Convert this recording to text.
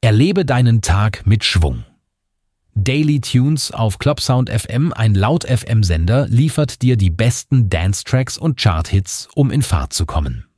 Erlebe deinen Tag mit Schwung. Daily Tunes auf Clubsound FM, ein Laut-FM-Sender, liefert dir die besten Dance-Tracks und Chart-Hits, um in Fahrt zu kommen.